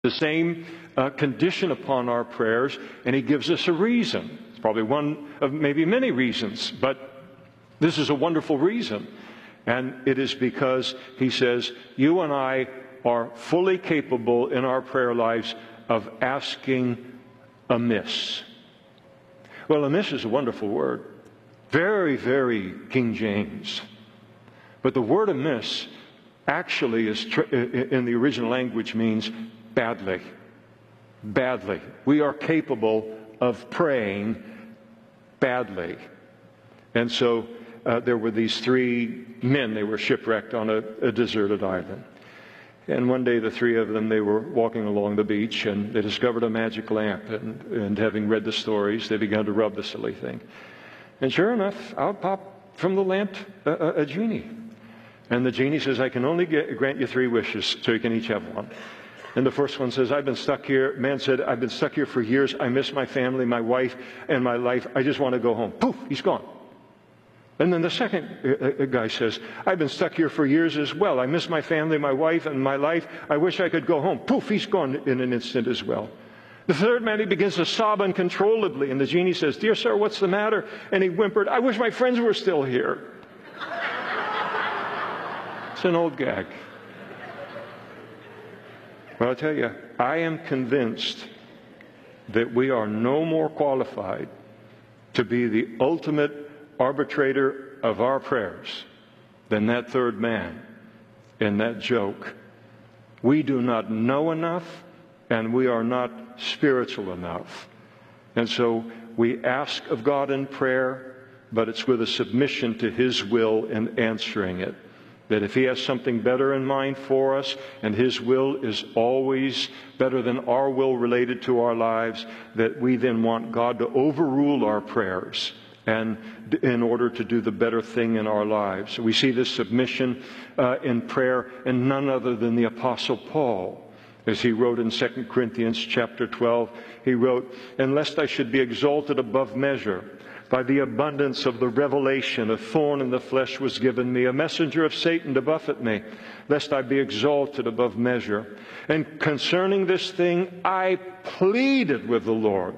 the same condition upon our prayers, and He gives us a reason. It's probably one of maybe many reasons, but this is a wonderful reason. And it is because He says, you and I are fully capable in our prayer lives of asking amiss. Well, amiss is a wonderful word. Very, very King James. But the word amiss actually is in the original language means badly. Badly. We are capable of praying badly. And so there were these three men. They were shipwrecked on a deserted island. And one day the three of them, they were walking along the beach, and they discovered a magic lamp. And having read the stories, they began to rub the silly thing. And sure enough, out popped from the lamp a genie. And the genie says, I can only grant you 3 wishes, so you can each have one. And the first one says, I've been stuck here. Man said, I've been stuck here for years. I miss my family, my wife, and my life. I just want to go home. Poof, he's gone. And then the second guy says, I've been stuck here for years as well. I miss my family, my wife, and my life. I wish I could go home. Poof, he's gone in an instant as well. The third man, he begins to sob uncontrollably. And the genie says, Dear sir, what's the matter? And he whimpered, I wish my friends were still here. It's an old gag. Well, I'll tell you, I am convinced that we are no more qualified to be the ultimate arbitrator of our prayers than that third man in that joke. We do not know enough, and we are not spiritual enough. And so we ask of God in prayer, but it's with a submission to His will in answering it. That if He has something better in mind for us, and His will is always better than our will related to our lives, that we then want God to overrule our prayers and in order to do the better thing in our lives. We see this submission in prayer in none other than the Apostle Paul. As he wrote in 2 Corinthians chapter 12, he wrote, And lest I should be exalted above measure, by the abundance of the revelation, a thorn in the flesh was given me, a messenger of Satan to buffet me, lest I be exalted above measure. And concerning this thing, I pleaded with the Lord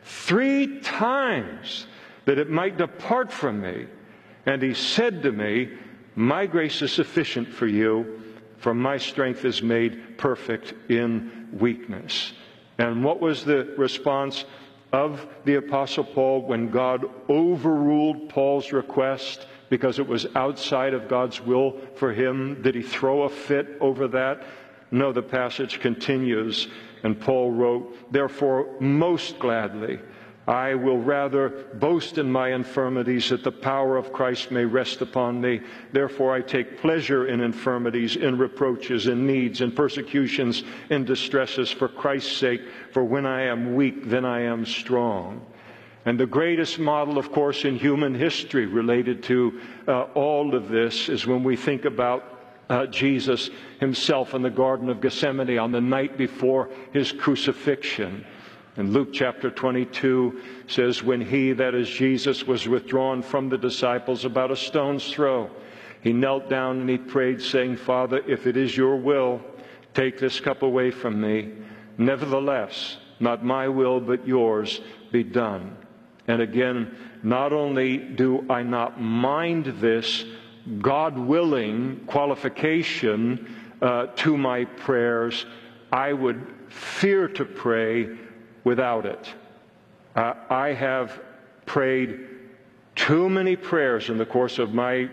3 times that it might depart from me. And He said to me, My grace is sufficient for you, for my strength is made perfect in weakness. And what was the response of the Apostle Paul when God overruled Paul's request because it was outside of God's will for him? Did he throw a fit over that? No, the passage continues, and Paul wrote, Therefore, most gladly, I will rather boast in my infirmities, that the power of Christ may rest upon me. Therefore I take pleasure in infirmities, in reproaches, in needs, in persecutions, in distresses for Christ's sake. For when I am weak, then I am strong. And the greatest model, of course, in human history related to all of this is when we think about Jesus Himself in the Garden of Gethsemane on the night before His crucifixion. And Luke chapter 22 says, When He, that is Jesus, was withdrawn from the disciples about a stone's throw, He knelt down and He prayed, saying, Father, if it is your will, take this cup away from me. Nevertheless, not my will, but yours be done. And again, not only do I not mind this God-willing qualification to my prayers, I would fear to pray without it. I have prayed too many prayers in the course of my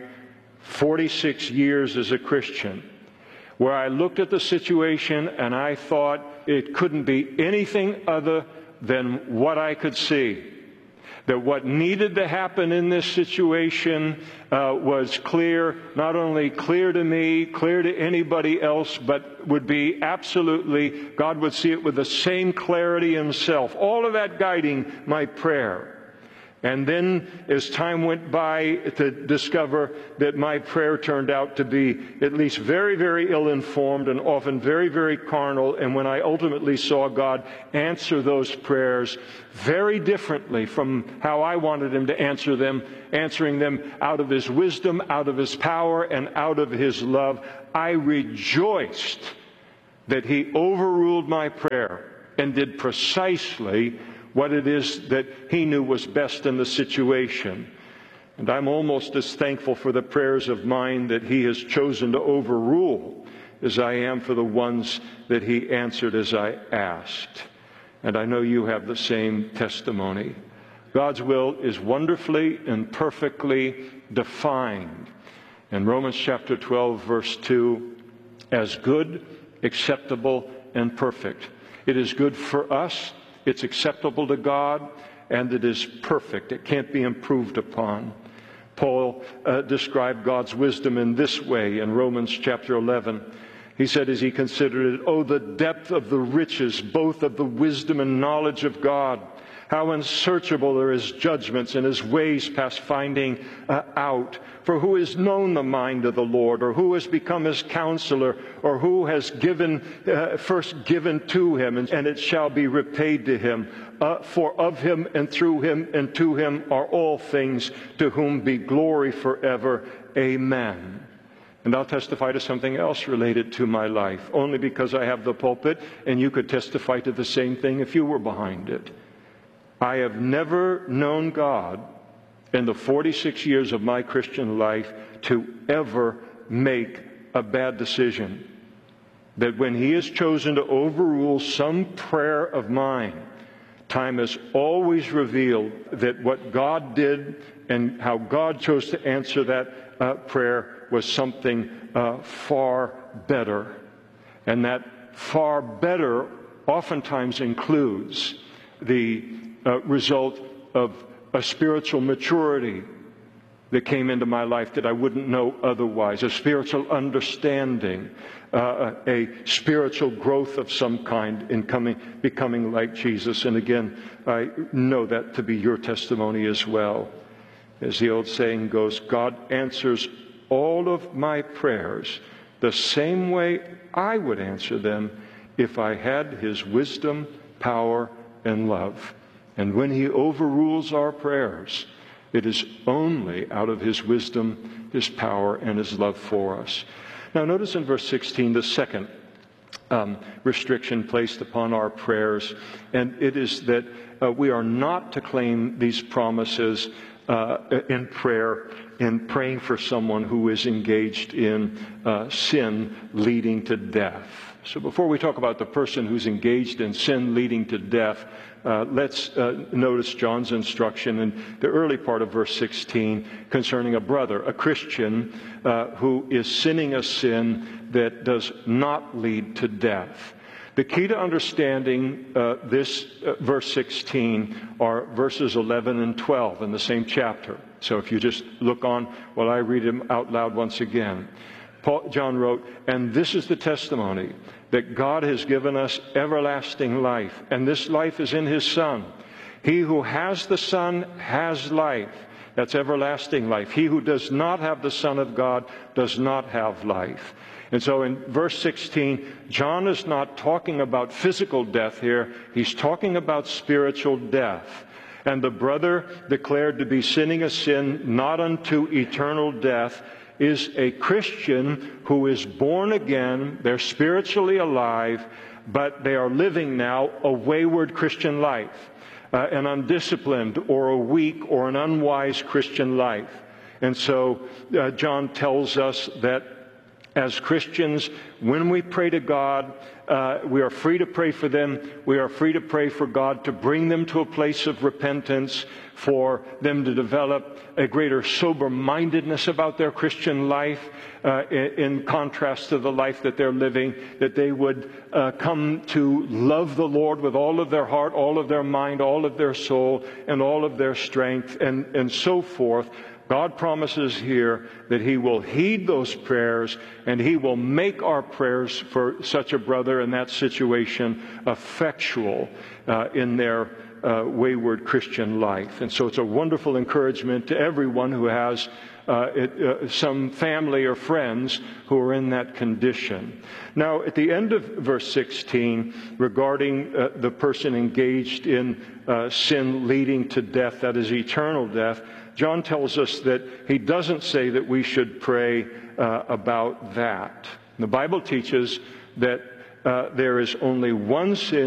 46 years as a Christian, where I looked at the situation and I thought it couldn't be anything other than what I could see. That what needed to happen in this situation was clear, not only clear to me, clear to anybody else, but would be absolutely, God would see it with the same clarity Himself. All of that guiding my prayer. And then as time went by, to discover that my prayer turned out to be at least very, very ill-informed and often very, very carnal. And when I ultimately saw God answer those prayers very differently from how I wanted Him to answer them, answering them out of His wisdom, out of His power, and out of His love, I rejoiced that he overruled my prayer and did precisely what it is that he knew was best in the situation. And I'm almost as thankful for the prayers of mine that he has chosen to overrule as I am for the ones that he answered as I asked. And I know you have the same testimony. God's will is wonderfully and perfectly defined in Romans chapter 12, verse 2, as good, acceptable, and perfect. It is good for us, it's acceptable to God, and it is perfect. It can't be improved upon. Paul described God's wisdom in this way in Romans chapter 11. He said, as he considered it, "Oh, the depth of the riches, both of the wisdom and knowledge of God. How unsearchable are his judgments and his ways past finding out. For who has known the mind of the Lord, or who has become his counselor, or who has first given to him, and it shall be repaid to him. For of him and through him and to him are all things, to whom be glory forever. Amen." And I'll testify to something else related to my life, only because I have the pulpit, and you could testify to the same thing if you were behind it. I have never known God in the 46 years of my Christian life to ever make a bad decision. That when he has chosen to overrule some prayer of mine, time has always revealed that what God did and how God chose to answer that prayer was something far better. And that far better oftentimes includes the result of a spiritual maturity that came into my life that I wouldn't know otherwise, a spiritual understanding, a spiritual growth of some kind in becoming like Jesus. And again, I know that to be your testimony as well. As the old saying goes, God answers all of my prayers the same way I would answer them if I had his wisdom, power, and love. And when he overrules our prayers, it is only out of his wisdom, his power, and his love for us. Now notice in verse 16 the second restriction placed upon our prayers, and it is that we are not to claim these promises in prayer, in praying for someone who is engaged in sin leading to death. So before we talk about the person who's engaged in sin leading to death, let's notice John's instruction in the early part of verse 16 concerning a brother, a Christian, who is sinning a sin that does not lead to death. The key to understanding this verse 16 are verses 11 and 12 in the same chapter. So if you just look on while I read them out loud once again. John wrote, "And this is the testimony, that God has given us everlasting life, and this life is in his Son. He who has the Son has life." That's everlasting life. He who does not have the Son of God does not have life. And so in verse 16, John is not talking about physical death here. He's talking about spiritual death. And the brother declared to be sinning a sin not unto eternal death is a Christian who is born again. They're spiritually alive, but they are living now a wayward Christian life, an undisciplined or a weak or an unwise Christian life. And so John tells us that as Christians, when we pray to God, we are free to pray for them. We are free to pray for God to bring them to a place of repentance, for them to develop a greater sober-mindedness about their Christian life in contrast to the life that they're living, that they would come to love the Lord with all of their heart, all of their mind, all of their soul, and all of their strength, and so forth. God promises here that he will heed those prayers, and he will make our prayers for such a brother in that situation effectual in their wayward Christian life. And so it's a wonderful encouragement to everyone who has some family or friends who are in that condition. Now, at the end of verse 16, regarding the person engaged in sin leading to death, that is eternal death, John tells us that he doesn't say that we should pray about that. The Bible teaches that there is only one sin